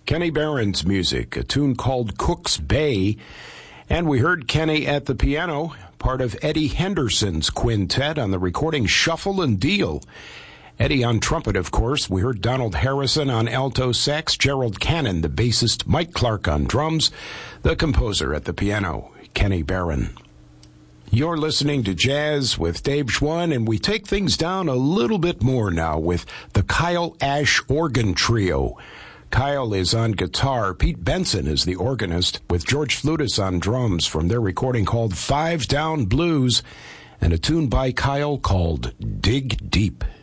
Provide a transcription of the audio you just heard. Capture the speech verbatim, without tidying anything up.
Kenny Barron's music, a tune called Cook's Bay. And we heard Kenny at the piano, part of Eddie Henderson's quintet on the recording Shuffle and Deal. Eddie on trumpet, of course. We heard Donald Harrison on alto sax, Gerald Cannon, the bassist, Mike Clark on drums, the composer at the piano, Kenny Barron. You're listening to Jazz with Dave Schwann, and we take things down a little bit more now with the Kyle Ash Organ Trio. Kyle is on guitar. Pete Benson is the organist, with George Flutis on drums from their recording called Five Down Blues, and a tune by Kyle called Dig Deep.